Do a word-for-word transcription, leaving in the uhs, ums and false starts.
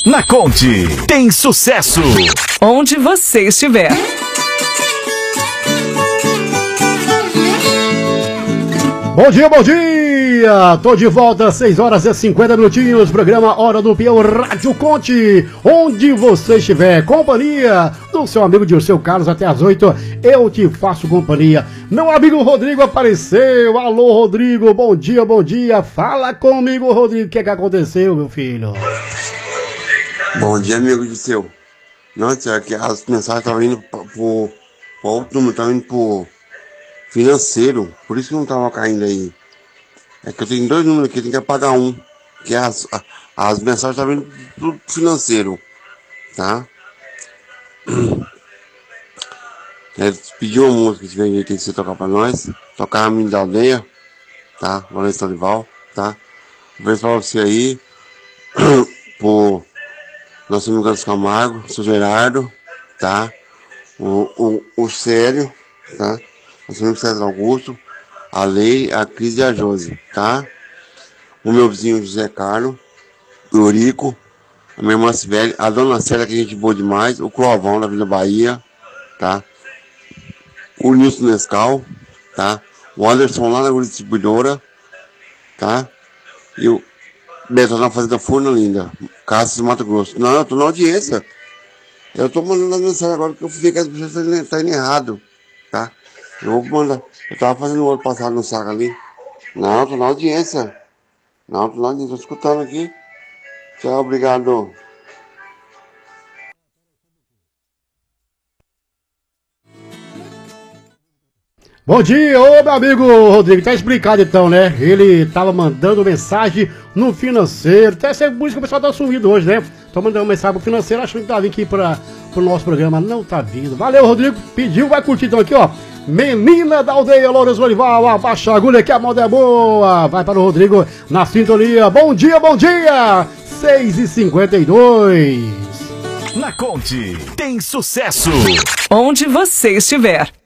Na Conte, tem sucesso. Onde você estiver. Bom dia, bom dia! Tô de volta, seis horas e cinquenta minutinhos, programa Hora do Peão Rádio Conte, onde você estiver, companhia do seu amigo Dirceu Carlos até as oito, eu te faço companhia. Meu amigo Rodrigo apareceu, alô Rodrigo, bom dia, bom dia, fala comigo Rodrigo, o que é que aconteceu, meu filho? Bom dia, amigo Dirceu. Não, tia, que as mensagens estavam indo para o outro número, estavam indo pro financeiro, por isso que não tava caindo aí. É que eu tenho dois números aqui, tem que apagar um, que as, as mensagens estavam indo pro financeiro, tá? Ele pediu uma música que tem que você tocar pra nós, tocar a Menina da Aldeia, tá? Valência Olival, tá? Vou ver pra você aí, por nosso amigo Carlos Camargo, o seu Gerardo, tá? O, o, o Célio, tá? Nosso amigo César Augusto, a Lei, a Cris e a Josi, tá? O meu vizinho José Carlos, o Eurico, a minha irmã Sibeli, a dona Célia, que a gente boa demais, o Clovão da Vila Bahia, tá? O Nilson Nescau, tá? O Anderson lá na distribuidora, tá? E o Beto na Fazenda Furna Linda, Cássio Mato Grosso. Não, eu tô na audiência. Eu tô mandando as mensagens agora porque eu vi que as pessoas tá indo errado, tá? Eu vou mandar. Eu tava fazendo o ano passado no saco ali. Não, tô na audiência. Não, tô na audiência, tô escutando aqui. Tchau, obrigado. Bom dia, ô meu amigo Rodrigo, tá explicado então, né? Ele tava mandando mensagem no financeiro, até essa música o pessoal tá sumido hoje, né? Tô mandando mensagem pro financeiro, achando que tá vindo aqui pra, pro nosso programa, não tá vindo. Valeu, Rodrigo, pediu, vai curtir então aqui, ó. Menina da Aldeia, Lourenço Olival, abaixa a agulha que a moda é boa. Vai para o Rodrigo na sintonia. Bom dia, bom dia, seis e cinquenta e dois. Na Conte, tem sucesso. Onde você estiver.